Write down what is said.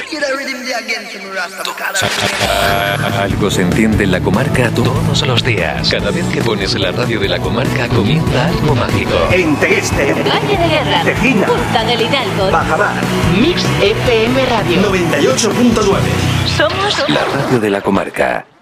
Algo se entiende en la comarca todos los días. Cada vez que pones la radio de la comarca comienza algo mágico. En Tegueste, Valle de Guerra, Tejina, Punta del Hidalgo, Bajamar, Mix FM Radio 98.9. Somos La radio de la comarca.